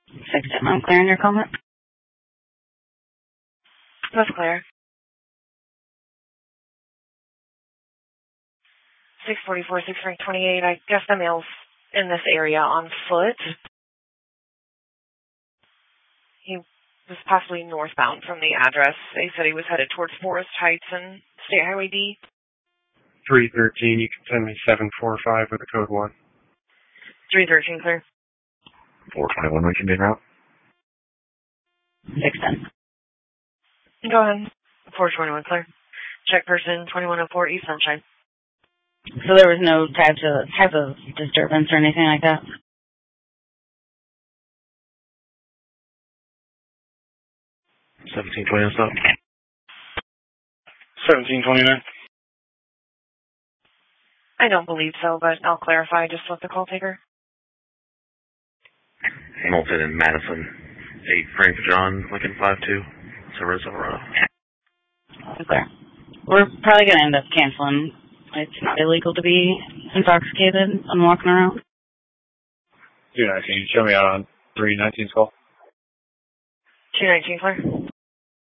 610, I'm clearing your comment. That's clear. 644, 628. I guess the male's in this area on foot. He was possibly northbound from the address. They said he was headed towards Forest Heights and State Highway D. 313, you can send me 745 with a code 1. 313, clear. 421, we can be en route. 610. Go ahead. 421, clear. Check person 2104 East Sunshine. So there was no type of disturbance or anything like that? $17.29 stop. 1729. I don't believe so, but I'll clarify just with the call taker. Hamilton and Madison. 8 Frank John, Lincoln 52. Silverado, Silverado. Okay. We're probably going to end up canceling. It's not illegal to be intoxicated and walking around. 219, show me out on 319's call. 219, clear.